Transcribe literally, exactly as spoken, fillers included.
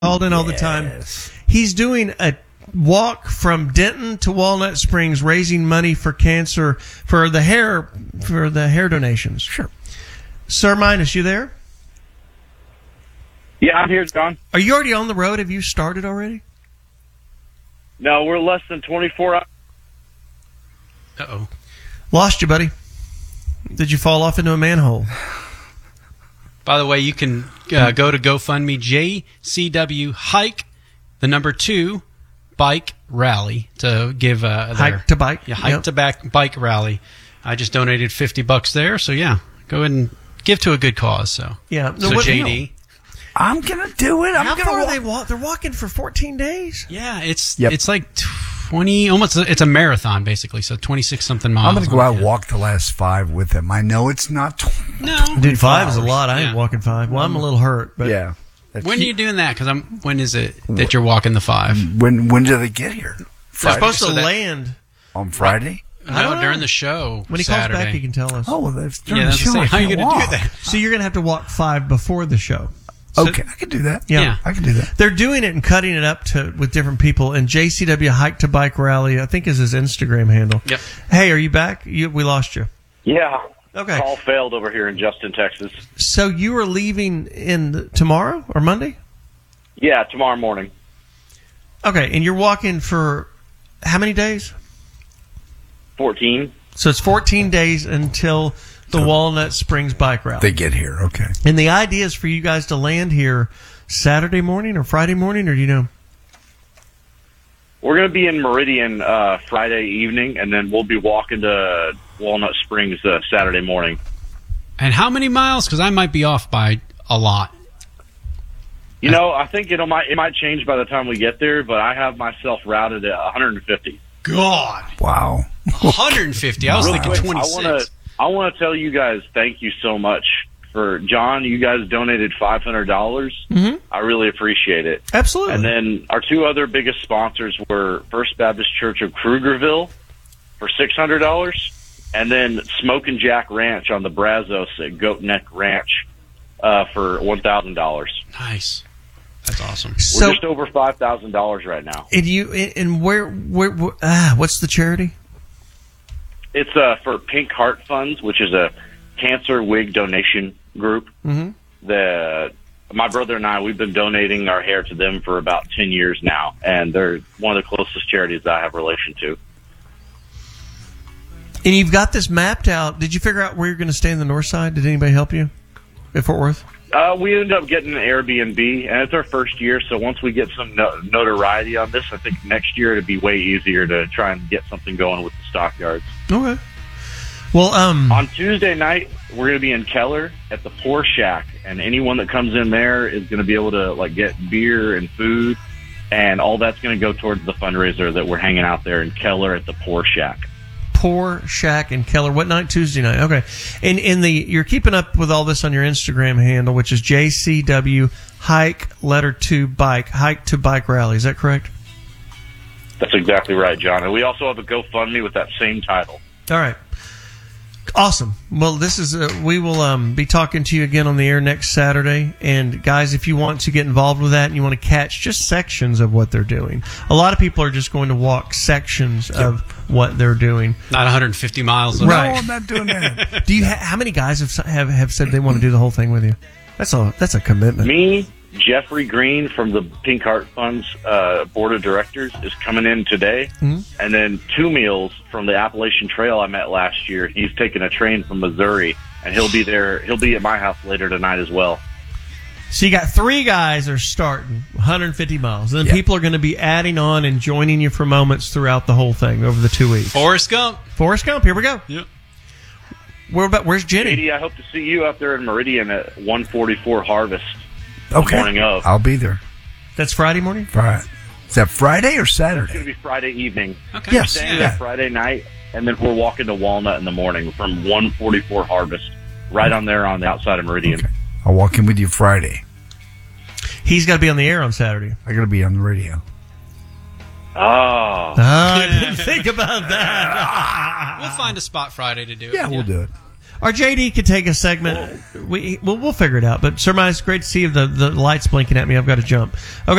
called in all the time. He's doing a walk from Denton to Walnut Springs, raising money for cancer for the hair for the hair donations. Sure. Sir Minus, you there? Yeah, I'm here, John. Are you already on the road? Have you started already? No, we're less than twenty-four hours. Uh-oh. Lost you, buddy. Did you fall off into a manhole? By the way, you can uh, go to GoFundMe, J C W Hike, the number two, Bike Rally, to give uh, their, Hike to Bike? Yeah, Hike Yep. to back, Bike Rally. I just donated fifty bucks there, so yeah, go ahead and give to a good cause. So, Yeah. so what- J D. I'm going to do it. I'm How gonna far walk. are they walk? They're walking for fourteen days? Yeah, it's Yep. it's like twenty, almost, it's a marathon, basically, so twenty-six something miles. I'm going to go out and Yeah. walk the last five with him. I know it's not twenty. No. Dude, five is a hours. lot. I ain't Yeah. walking five. Well, I'm a little hurt. But Yeah. That's- When are you doing that? Because I'm. When is it that you're walking the five? When when do they get here? They're Friday? supposed to So that- land. On Friday? I No, don't know. during the show. When he Saturday. calls back, he can tell us. Oh, well, that's during Yeah, the that's show. the I same. How are you can't going to walk. do that? So you're going to have to walk five before the show. Okay, I can do that. Yeah. Yeah. I can do that. They're doing it and cutting it up to with different people. And J C W Hike to Bike Rally, I think, is his Instagram handle. Yep. Hey, are you back? You, we lost you. Yeah. Okay. Call failed over here in Justin, Texas. So you are leaving in the, tomorrow or Monday? Yeah, tomorrow morning. Okay, and you're walking for how many days? fourteen. So it's fourteen days until the Walnut Springs Bike Rally. They get here. Okay. And the idea is for you guys to land here Saturday morning or Friday morning, or do you know? We're going to be in Meridian uh, Friday evening, and then we'll be walking to Walnut Springs uh, Saturday morning. And how many miles? Because I might be off by a lot. You know, I think it'll might it might change by the time we get there, but I have myself routed at one hundred fifty. God. Wow. one hundred fifty. I was Real thinking quick, twenty-six. I want to I want to tell you guys thank you so much for John. You guys donated five hundred dollars. Mm-hmm. I really appreciate it. Absolutely. And then our two other biggest sponsors were First Baptist Church of Krugerville for six hundred dollars, and then Smokin' Jack Ranch on the Brazos at Goat Neck Ranch uh, for one thousand dollars. Nice. That's awesome. We're So, just over five thousand dollars right now. and you, and where, where, where ah, what's the charity? It's uh, for Pink Heart Funds, which is a cancer wig donation group. Mm-hmm. The my brother and I, we've been donating our hair to them for about ten years now, and they're one of the closest charities that I have relation to. And you've got this mapped out. Did you figure out where you're going to stay in the north side? Did anybody help you at Fort Worth? Uh, we ended up getting an Airbnb, and it's our first year, so once we get some no- notoriety on this, I think next year it'll be way easier to try and get something going with the stockyards. Okay. Well, um, On Tuesday night, we're going to be in Keller at the Poor Shack, and anyone that comes in there is going to be able to like get beer and food, and all that's going to go towards the fundraiser that we're hanging out there in Keller at the Poor Shack. Poor Shack and Keller. What night? Tuesday night. Okay. And in the you're keeping up with all this on your Instagram handle, which is J C W Hike letter two Bike Hike to Bike Rally. Is that correct? That's exactly right, John. And we also have a GoFundMe with that same title. All right. Awesome. Well, this is uh, we will um, be talking to you again on the air next Saturday. And guys, if you want to get involved with that and you want to catch just sections of what they're doing, a lot of people are just going to walk sections of what they're doing. Not one hundred fifty miles. Right. No, I'm not doing that. Do you? Ha- how many guys have have have said they want to do the whole thing with you? That's a that's a commitment. Me, Jeffrey Green from the Pink Heart Funds uh, Board of Directors is coming in today. Mhm. And then Two Meals from the Appalachian Trail I met last year. He's taking a train from Missouri, and he'll be there. He'll be at my house later tonight as well. So you got three guys are starting one hundred fifty miles. And then Yeah. people are going to be adding on and joining you for moments throughout the whole thing over the two weeks. Forrest Gump. Forrest Gump, here we go. Yep. Where about? Where's Jenny? Katie, I hope to see you out there in Meridian at one forty-four Harvest. Okay. Morning of. I'll be there. That's Friday morning? Friday. Is that Friday or It's going to Saturday? be Friday evening. Okay. Yes. Staying Yeah. there Friday night, and then we're walking to Walnut in the morning from one forty-four Harvest, right on there on the outside of Meridian. Okay. I'll walk in with you Friday. He's got to be on the air on Saturday. I got to be on the radio. Oh. Oh, I didn't think about that. We'll find a spot Friday to do it. Yeah, we'll do it. Our J D could take a segment. We, we'll, we'll figure it out. But, Sir Miles, great to see you. The, the light's blinking at me. I've got to jump. Okay.